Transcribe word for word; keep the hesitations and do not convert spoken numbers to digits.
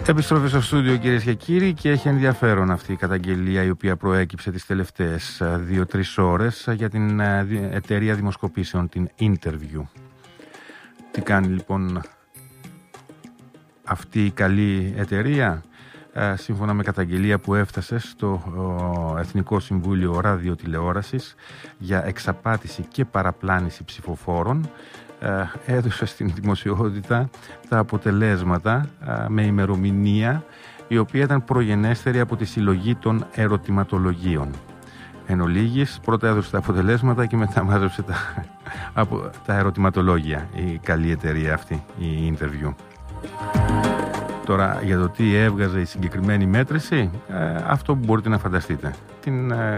Επιστροφή στο στούντιο, κυρίες και κύριοι, και έχει ενδιαφέρον αυτή η καταγγελία η οποία προέκυψε τις τελευταίες δύο-τρεις ώρες για την εταιρεία δημοσκοπήσεων, την Interview. Τι κάνει λοιπόν αυτή η καλή εταιρεία? Σύμφωνα με καταγγελία που έφτασε στο Εθνικό Συμβούλιο Ραδιοτηλεόρασης για εξαπάτηση και παραπλάνηση ψηφοφόρων, έδωσε στην δημοσιότητα τα αποτελέσματα με ημερομηνία η οποία ήταν προγενέστερη από τη συλλογή των ερωτηματολογίων. Εν ολίγης, πρώτα έδωσε τα αποτελέσματα και μετά μάζεψε τα, από, τα ερωτηματολόγια η καλή εταιρεία αυτή, η Interview. Τώρα, για το τι έβγαζε η συγκεκριμένη μέτρηση, αυτό που μπορείτε να φανταστείτε. Την